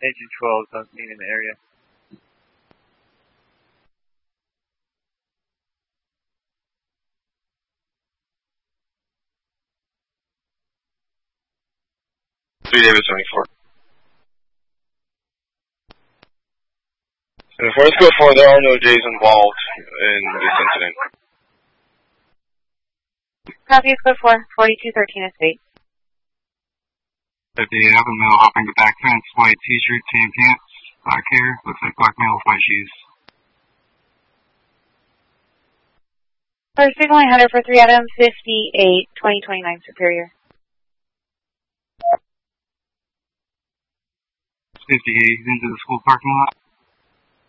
Engine 12 is unseen in the area. David 74. And the Forest Code 4, there are no J's involved in this incident. Copy, Code 4, 4213 is wait. 58, I have a male hopping the back fence, white t-shirt, tan pants, black hair, looks like black male with white shoes. We're signaling header for 3 Adam 58, 2029 Superior. 58, he's into the school parking lot.